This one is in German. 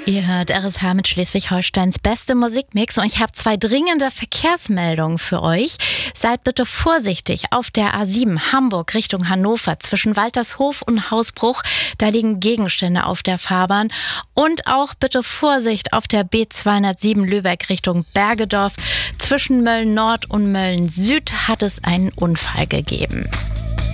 Ihr hört RSH mit Schleswig-Holsteins beste Musikmix und ich habe 2 dringende Verkehrsmeldungen für euch. Seid bitte vorsichtig auf der A7 Hamburg Richtung Hannover zwischen Waltershof und Hausbruch. Da liegen Gegenstände auf der Fahrbahn. Und auch bitte Vorsicht auf der B207 Lübeck Richtung Bergedorf. Zwischen Mölln Nord und Mölln Süd hat es einen Unfall gegeben.